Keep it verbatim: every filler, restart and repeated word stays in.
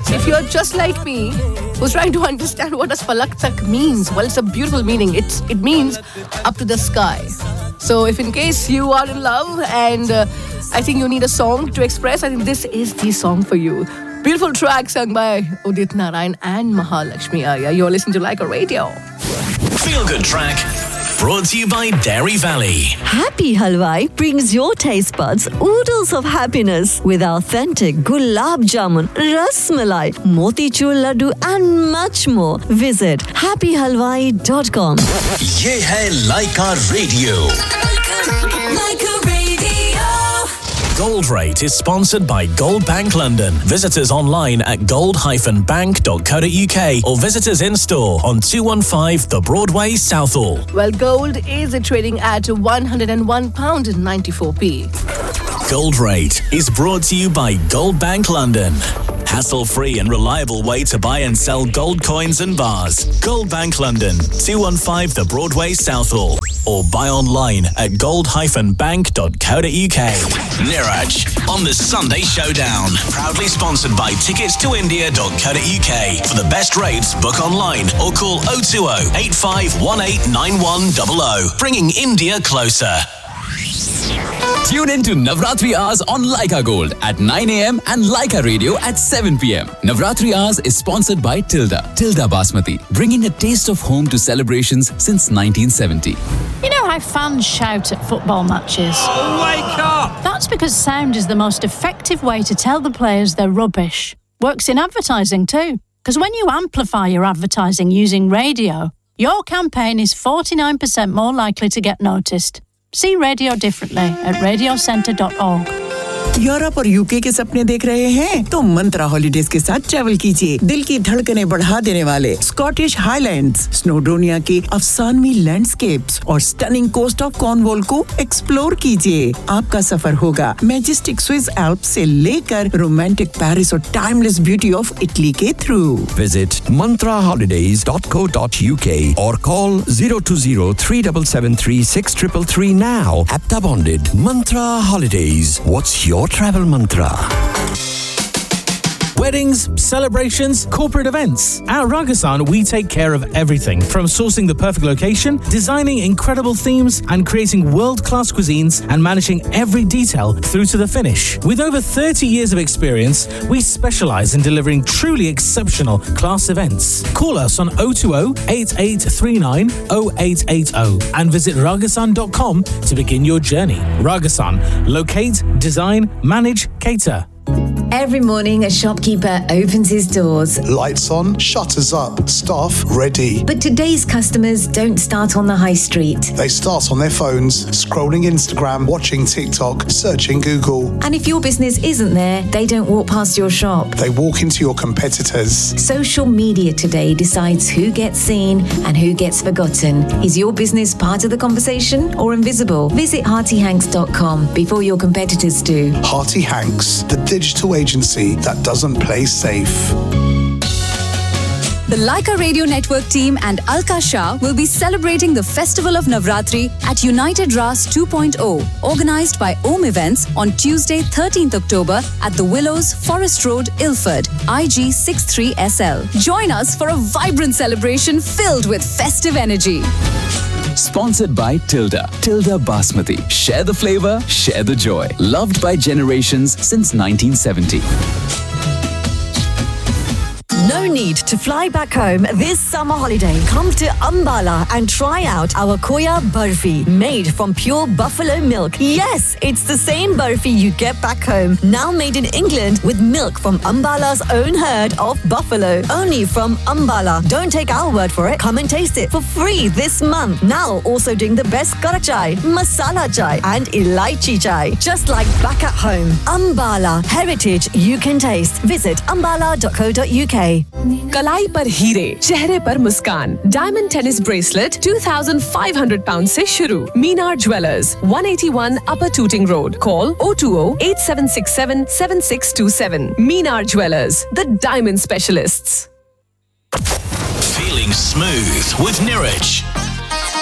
If you're just like me, who's trying to understand what does falak tak means, well, it's a beautiful meaning. It's it means up to the sky. So if in case you are in love and uh, I think you need a song to express, I think this is the song for you. Beautiful track sung by Udit Narayan and Mahalakshmi Iyer. You're listening to Leica Radio. Feel Good Track, brought to you by Dairy Valley. Happy Halwai brings your taste buds oodles of happiness with authentic gulab jamun, ras malai, motichur laddu and much more. Visit happy halwai dot com. Ye hai Leica Radio. Leica Radio. Gold Rate is sponsored by Gold Bank London. Visit us online at gold dash bank dot co dot uk or visit us in store on two fifteen The Broadway, Southall. Well, gold is trading at one hundred one pounds ninety-four p. Gold Rate is brought to you by Gold Bank London. Hassle-free and reliable way to buy and sell gold coins and bars. Gold Bank London, two fifteen The Broadway, Southall. Or buy online at gold dash bank dot co dot uk. Niraj on the Sunday Showdown. Proudly sponsored by tickets to india dot co dot uk. For the best rates, book online or call oh two oh, eight five one eight, nine one zero zero. Bringing India closer. Tune in to Navratri Hours on Leica Gold at nine a.m. and Leica Radio at seven p.m. Navratri Hours is sponsored by Tilda. Tilda Basmati, bringing a taste of home to celebrations since nineteen seventy. You know how fans shout at football matches? Wake up! That's because sound is the most effective way to tell the players they're rubbish. Works in advertising too. Because when you amplify your advertising using radio, your campaign is forty-nine percent more likely to get noticed. See radio differently at radio centre dot org. Europe और UK के सपने देख रहे हैं तो मंत्रा holidays के साथ travel कीजिए। दिल की धड़कनें बढ़ा देने वाले स्कॉटिश हाईलैंड्स, स्नोडोनिया के अफसानवी लैंडस्केप्स और स्टनिंग कोस्ट ऑफ कॉर्नवॉल को एक्सप्लोर कीजिए। आपका सफर होगा मैजेस्टिक स्विस एल्प्स से लेकर रोमांटिक पेरिस और टाइमलेस ब्यूटी ऑफ इटली के through. Visit mantra holidays dot co dot uk or call zero two zero, three seven seven three, six three three now. Apta bonded. Mantra Holidays. What's your travel mantra? Weddings, celebrations, corporate events. At Ragasan, we take care of everything from sourcing the perfect location, designing incredible themes, and creating world-class cuisines and managing every detail through to the finish. With over thirty years of experience, we specialize in delivering truly exceptional class events. Call us on oh two oh, eight eight three nine, oh eight eight oh and visit ragasan dot com to begin your journey. Ragasan. Locate, design, manage, cater. Every morning, a shopkeeper opens his doors. Lights on, shutters up, staff ready. But today's customers don't start on the high street. They start on their phones, scrolling Instagram, watching TikTok, searching Google. And if your business isn't there, they don't walk past your shop. They walk into your competitors. Social media today decides who gets seen and who gets forgotten. Is your business part of the conversation or invisible? Visit hearty hanks dot com before your competitors do. Hearty Hanks, the digital agency that doesn't play safe. The Leica Radio Network team and Alka Shah will be celebrating the Festival of Navratri at United Ras two point oh, organised by Om Events on Tuesday, thirteenth October at the Willows, Forest Road, Ilford, I G six three S L. Join us for a vibrant celebration filled with festive energy. Sponsored by Tilda. Tilda Basmati. Share the flavor, share the joy. Loved by generations since nineteen seventy. No need to fly back home this summer holiday. Come to Ambala and try out our Koya Barfi, made from pure buffalo milk. Yes, it's the same Barfi you get back home, now made in England with milk from Ambala's own herd of buffalo. Only from Ambala. Don't take our word for it. Come and taste it for free this month. Now also doing the best karak chai, masala chai and elaichi chai. Just like back at home. Ambala. Heritage you can taste. Visit ambala dot co dot uk. कलाई पर हीरे, चेहरे पर मुस्कान. Diamond tennis bracelet two thousand five hundred pounds से शुरू. Meenar Jewellers, one eighty-one Upper Tooting Road. Call oh two oh, eight seven six seven, seven six two seven. Meenar Jewellers, the diamond specialists. Feeling smooth with Niraj